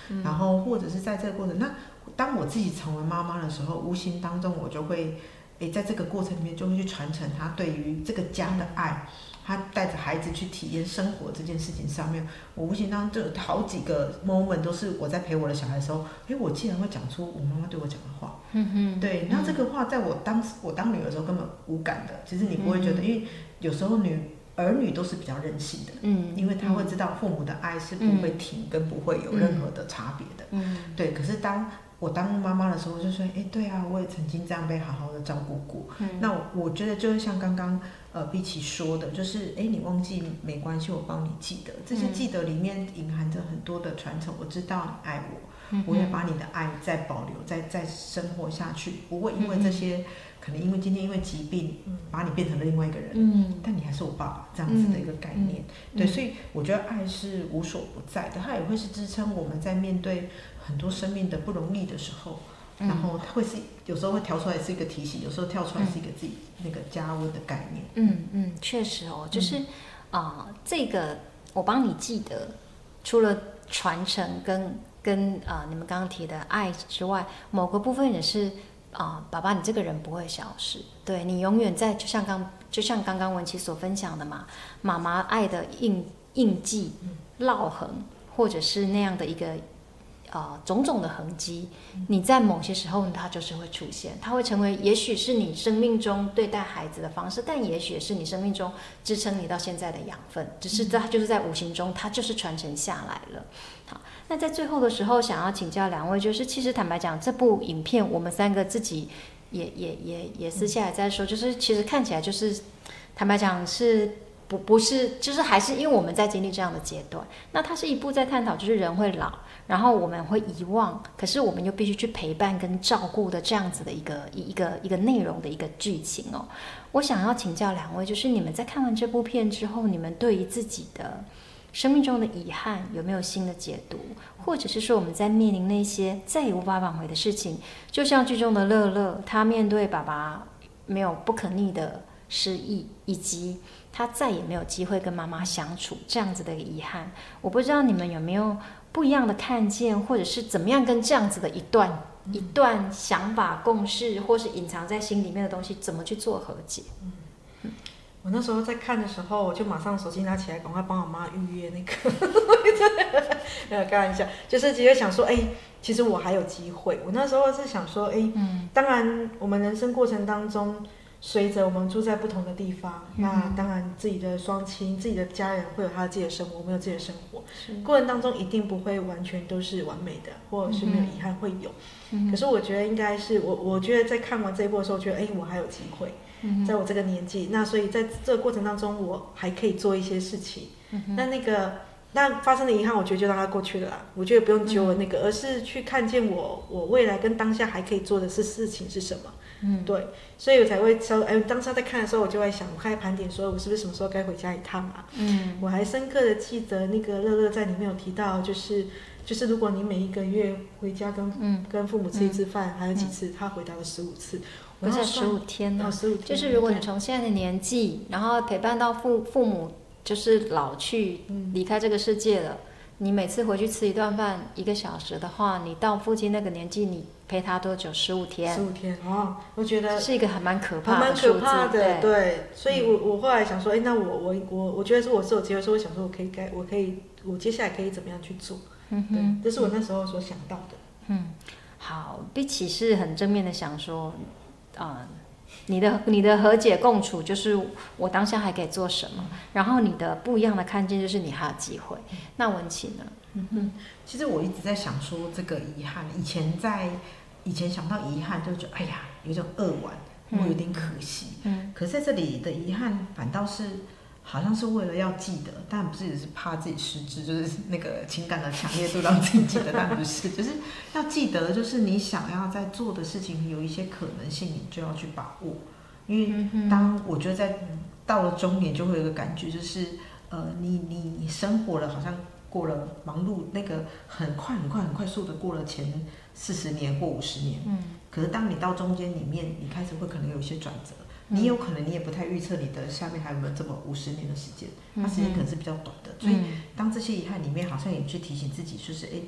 然后或者是在这个过程，那当我自己成为妈妈的时候，无形当中我就会，在这个过程里面就会去传承他对于这个家的爱。他带着孩子去体验生活这件事情上面，我无形当中就有好几个 moment 都是我在陪我的小孩的时候，我竟然会讲出我妈妈对我讲的话。对，那这个话在我当女儿的时候根本无感的，其实你不会觉得，因为有时候儿女都是比较任性的，因为他会知道父母的爱是不会停跟不会有任何的差别的。对，可是当我当妈妈的时候，就说，对啊，我也曾经这样被好好的照顾过。那我觉得就是像刚刚碧琪说的，就是你忘记没关系，我帮你记得。这些记得里面隐含着很多的传承，我知道你爱我，我也把你的爱再保留，再生活下去，不会因为这些。可能因为今天因为疾病把你变成了另外一个人，但你还是我爸爸这样子的一个概念。对，所以我觉得爱是无所不在的，它也会是支撑我们在面对很多生命的不容易的时候，然后它会是有时候会跳出来是一个提醒，有时候跳出来是一个自己那个加温的概念。 确实哦，就是这个我帮你记得，除了传承跟你们刚刚提的爱之外，某个部分也是。爸爸，你这个人不会消失，对你永远在，就像刚刚文琪所分享的嘛，妈妈爱的印记、烙痕，或者是那样的一个种种的痕迹，你在某些时候它就是会出现，它会成为，也许是你生命中对待孩子的方式，但也许也是你生命中支撑你到现在的养分，只是它就是在无形中，它就是传承下来了。好，那在最后的时候，想要请教两位，就是其实坦白讲，这部影片我们三个自己也私下也在说，就是其实看起来就是坦白讲是不是，就是还是因为我们在经历这样的阶段，那它是一部在探讨就是人会老，然后我们会遗忘，可是我们又必须去陪伴跟照顾的这样子的一个内容的一个剧情哦。我想要请教两位，就是你们在看完这部片之后，你们对于自己的生命中的遗憾有没有新的解读，或者是说我们在面临那些再也无法挽回的事情，就像剧中的乐乐，他面对爸爸没有不可逆的失忆，以及他再也没有机会跟妈妈相处这样子的遗憾，我不知道你们有没有不一样的看见，或者是怎么样跟这样子的一段想法共识，或是隐藏在心里面的东西怎么去做和解。 我那时候在看的时候，我就马上手机拿起来，赶快帮我妈预约那个。没有开玩笑，就是直接想说，其实我还有机会。我那时候是想说，当然我们人生过程当中，随着我们住在不同的地方，那当然自己的双亲、自己的家人会有他自己的生活，我们有自己的生活。过程当中一定不会完全都是完美的，或者是没有遗憾会有。可是我觉得应该是我觉得在看完这一部的时候，我觉得我还有机会。在我这个年纪，那所以在这个过程当中，我还可以做一些事情。那发生的遗憾，我觉得就让它过去了啦。我觉得不用揪了而是去看见我未来跟当下还可以做的事情是什么。对，所以我才会说，当时在看的时候，我就会想，我开始盘点，说我是不是什么时候该回家一趟啊？我还深刻的记得那个乐乐在里面有提到，就是如果你每一个月回家跟父母吃一次饭，还有几次？他回答了15次。 不是15天呢 ，15天。 就是如果你从现在的年纪，然后陪伴到父母就是老去离开这个世界了，你每次回去吃一顿饭1个小时的话，你到父亲那个年纪，你陪他多久？15天。 15天我觉得是一个还蛮可怕的数字。 对。所以我后来想说，那我觉得说我是有机会，说我想说我接下来可以怎么样去做？对，这是我那时候所想到的。 好，比起是很正面的想说。你的和解共处就是我当下还可以做什么，然后你的不一样的看见就是你还有机会。那文琪呢？ 其实我一直在想说这个遗憾，以前想到遗憾就觉得有种扼腕，或有点可惜。可是在这里的遗憾反倒是好像是为了要记得，但不是只是怕自己失智，就是那个情感的强烈度让自己记得，但不是，就是要记得，就是你想要在做的事情有一些可能性，你就要去把握。因为当我觉得到了中年，就会有一个感觉，就是你生活了，好像过了忙碌那个很快速的过了前40年或50年，可是当你到中间里面，你开始会可能有一些转折。你有可能你也不太预测你的下面还有没有这么50年的时间，它时间可能是比较短的，所以当这些遗憾里面好像也去提醒自己，就是